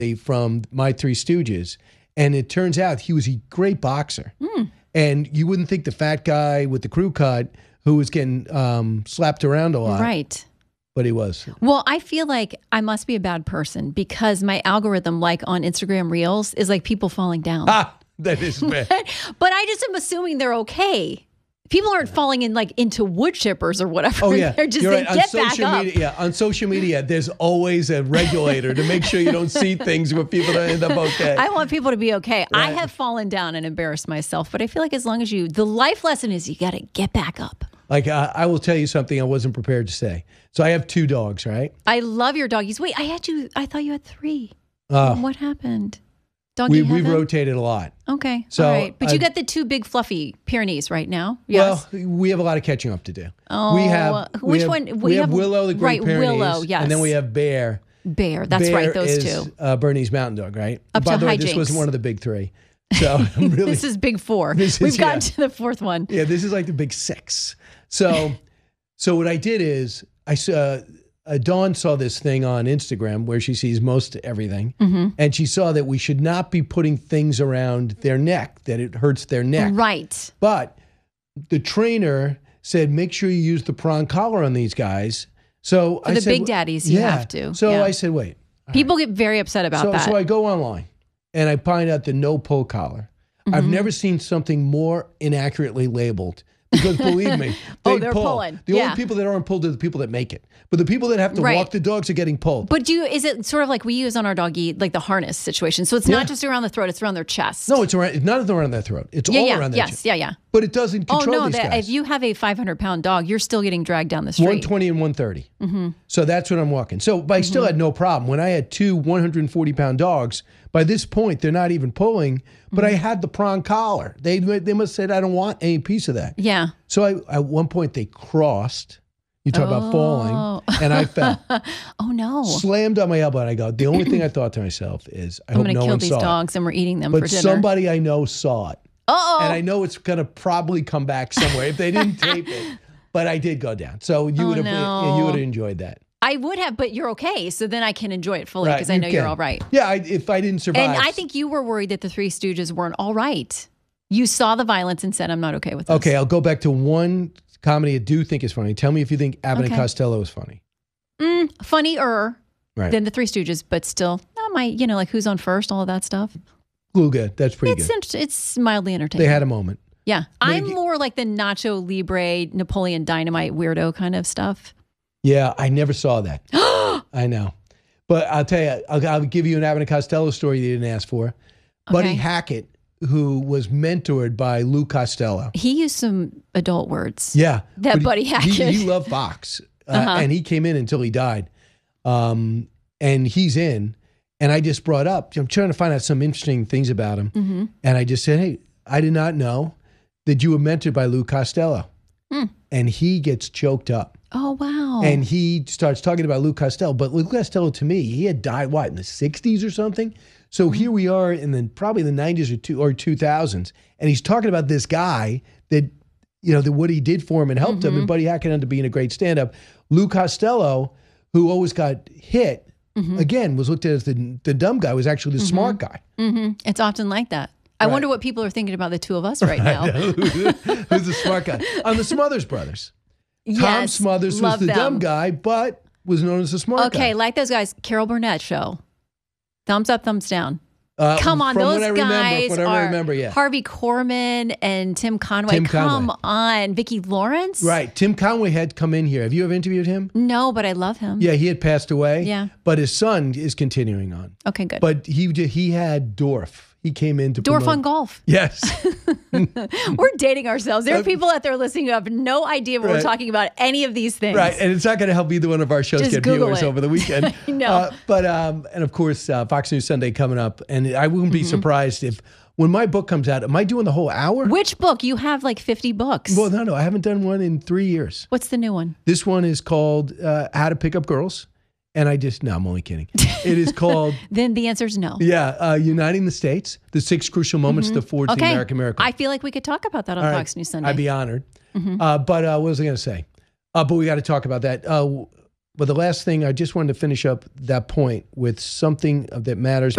from My Three Stooges, and it turns out he was a great boxer. And you wouldn't think the fat guy with the crew cut who was getting slapped around a lot. Right. But he was. Well, I feel like I must be a bad person because my algorithm, like on Instagram Reels, is like people falling down. That is bad. But I just am assuming they're okay. People aren't falling in like into wood chippers or whatever. Oh, yeah. They're just You're saying, right. get back up. Media, on social media, there's always a regulator to make sure you don't see things where people don't end up okay. I want people to be okay. Right. I have fallen down and embarrassed myself, but I feel like as long as the life lesson is you got to get back up. Like, I will tell you something I wasn't prepared to say. So I have 2 dogs, right? I love your doggies. Wait, I thought you had 3. What happened? We rotated a lot. Okay. So all right. But you got the 2 big fluffy Pyrenees right now. Yes. Well, we have a lot of catching up to do. Oh, we have Willow, the Great Pyrenees. Willow, yes. And then we have Bear. That's right, those is, 2. Bernie's mountain dog, right? Up By to the way, hijinks. this wasn't one of the big 3. So really, this is big 4. We've gotten to the 4th one. Yeah, this is like the big 6. So what I did is I saw Dawn saw this thing on Instagram where she sees most everything, and she saw that we should not be putting things around their neck, that it hurts their neck. Right. But the trainer said, make sure you use the prong collar on these guys. So For the big daddies, you have to. So I said, wait. People get very upset about that. So I go online and I find out the no pull collar. I've never seen something more inaccurately labeled. Because believe me, they're pull. pulling. The only people that aren't pulled are the people that make it. But the people that have to walk the dogs are getting pulled. But is it sort of like we use on our doggy, like the harness situation? So it's not just around the throat, it's around their chest. No, it's not around their throat. It's all around their chest. Yeah. But it doesn't control these guys. If you have a 500-pound dog, you're still getting dragged down the street. 120 and 130. So that's what I'm walking. So but I still had no problem. When I had 2 140-pound dogs, by this point, they're not even pulling, but I had the prong collar. They must have said, I don't want any piece of that. Yeah. So at one point, they crossed. You talk about falling, and I fell. Oh, no. Slammed on my elbow, and I go, the only thing I thought to myself is, I hope no one saw it. I'm going to kill these dogs, and we're eating them for dinner. But somebody I know saw it. Uh-oh. And I know it's going to probably come back somewhere if they didn't tape it. But I did go down. So you would have enjoyed that. I would have, but you're okay. So then I can enjoy it fully because I know you're all right. Yeah, if I didn't survive. And I think you were worried that the Three Stooges weren't all right. You saw the violence and said, I'm not okay with this. Okay, I'll go back to one comedy I do think is funny. Tell me if you think Abbott and Costello is funny. Funnier than the Three Stooges, but still, not my, like Who's on First, all of that stuff. Good. That's pretty good. It's mildly entertaining. They had a moment. Yeah. I'm more like the Nacho Libre, Napoleon Dynamite weirdo kind of stuff. Yeah, I never saw that. I know. But I'll tell you, I'll give you an Abbott and Costello story you didn't ask for. Buddy Hackett, who was mentored by Lou Costello. He used some adult words. Yeah. That Buddy Hackett. He loved Fox. And he came in until he died. And he's in. And I just brought up, I'm trying to find out some interesting things about him. And I just said, hey, I did not know that you were mentored by Lou Costello. And he gets choked up. Oh, wow. And he starts talking about Lou Costello. But Lou Costello, to me, he had died, in the 60s or something? So here we are in probably the 90s or 2000s. And he's talking about this guy that, what he did for him and helped him. And Buddy Hackett ended up being a great stand-up. Lou Costello, who always got hit, again, was looked at as the dumb guy, was actually the smart guy. It's often like that. I wonder what people are thinking about the two of us right now. Who's the smart guy? On the Smothers Brothers. Tom Smothers was the dumb guy, but was known as the smart guy. Okay, like those guys. Carol Burnett show. Thumbs up, thumbs down. Come on, those guys are Harvey Korman and Tim Conway. Come on, Vicki Lawrence. Right, Tim Conway had come in here. Have you ever interviewed him? No, but I love him. Yeah, he had passed away. Yeah, but his son is continuing on. Okay, good. But he had Dorf. He came in to Dorf on Golf. Yes. We're dating ourselves. There are people out there listening who have no idea what we're talking about, any of these things. Right, and it's not going to help either one of our shows get viewers over the weekend. No. And of course, Fox News Sunday coming up. And I wouldn't be surprised if, when my book comes out, am I doing the whole hour? Which book? You have like 50 books. Well, no, I haven't done one in 3 years. What's the new one? This one is called How to Pick Up Girls. And I'm only kidding. It is called... Then the answer is no. Yeah, Uniting the States, the 6 crucial moments that forged the American miracle. I feel like we could talk about that on Fox News Sunday. I'd be honored. But what was I going to say? But we got to talk about that. But the last thing, I just wanted to finish up that point with something that matters.